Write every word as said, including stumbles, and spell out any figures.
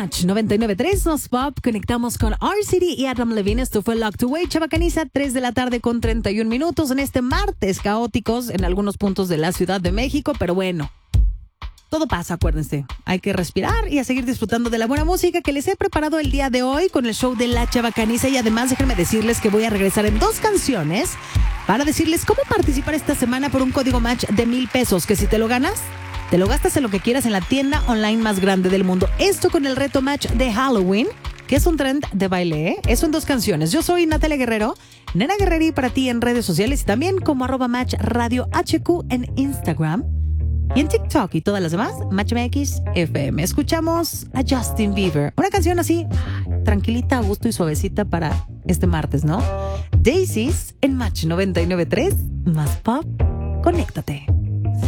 Match noventa y nueve punto tres, nos pop. Conectamos con R C D y Adam Levine. Esto fue Locked Away. Chavacaniza, tres de la tarde con treinta y un minutos en este martes caóticos en algunos puntos de la Ciudad de México. Pero bueno, todo pasa, acuérdense. Hay que respirar y a seguir disfrutando de la buena música que les he preparado el día de hoy con el show de La Chavacaniza. Y además, déjenme decirles que voy a regresar en dos canciones para decirles cómo participar esta semana por un código match de mil pesos, que si te lo ganas, te lo gastas en lo que quieras en la tienda online más grande del mundo. Esto con el reto match de Halloween, que es un trend de baile, ¿eh? Eso en dos canciones. Yo soy Natalia Guerrero, Nena Guerreri para ti en redes sociales y también como arroba match radio H Q en Instagram y en TikTok y todas las demás, Match M X F M. Escuchamos a Justin Bieber. Una canción así, tranquilita, a gusto y suavecita para este martes, ¿no? Daisies en Match noventa y nueve punto tres, más pop. Conéctate.